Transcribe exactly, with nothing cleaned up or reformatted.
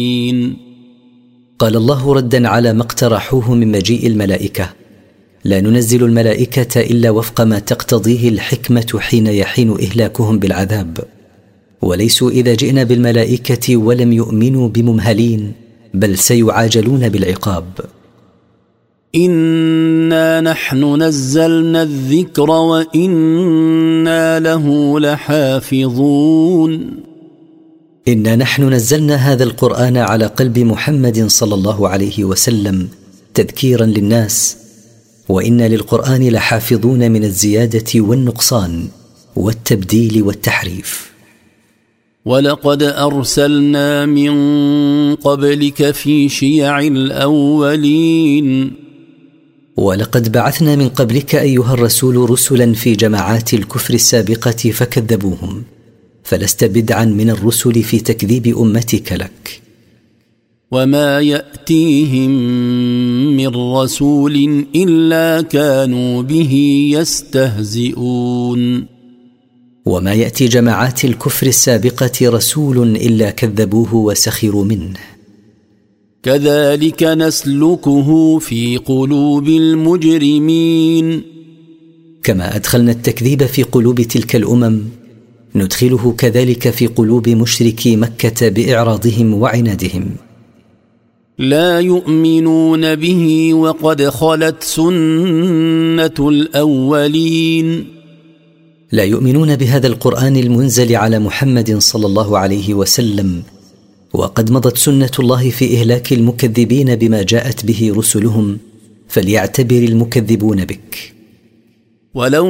قال الله ردا على ما اقترحوه من مجيء الملائكة: لا ننزل الملائكة إلا وفق ما تقتضيه الحكمة حين يحين إهلاكهم بالعذاب، وليسوا إذا جئنا بالملائكة ولم يؤمنوا بممهلين، بل سيعاجلون بالعقاب. إنا نحن نزلنا الذكر وإنا له لحافظون. إنا نحن نزلنا هذا القرآن على قلب محمد صلى الله عليه وسلم تذكيرا للناس، وإنا للقرآن لحافظون من الزيادة والنقصان والتبديل والتحريف. ولقد أرسلنا من قبلك في شيع الأولين. ولقد بعثنا من قبلك أيها الرسول رسلا في جماعات الكفر السابقة فكذبوهم، فلست بدعا من الرسل في تكذيب أمتك لك. وما يأتيهم من رسول إلا كانوا به يستهزئون. وما يأتي جماعات الكفر السابقة رسول إلا كذبوه وسخروا منه. كذلك نسلكه في قلوب المجرمين. كما أدخلنا التكذيب في قلوب تلك الأمم، ندخله كذلك في قلوب مشركي مكة بإعراضهم وعنادهم. لا يؤمنون به وقد خلت سنة الأولين. لا يؤمنون بهذا القرآن المنزل على محمد صلى الله عليه وسلم، وقد مضت سنة الله في إهلاك المكذبين بما جاءت به رسلهم، فليعتبر المكذبون بك. ولو